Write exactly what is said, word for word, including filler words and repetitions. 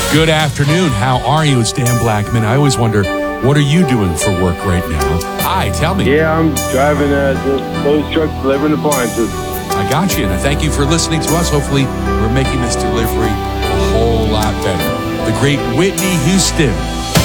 Good afternoon. How are you? It's Dan Blackman. I always wonder, what are you doing for work right now? Hi, tell me. Yeah, I'm driving uh, those trucks delivering appliances. I got you, and thank you for listening to us. Hopefully, we're making this delivery a whole lot better. The great Whitney Houston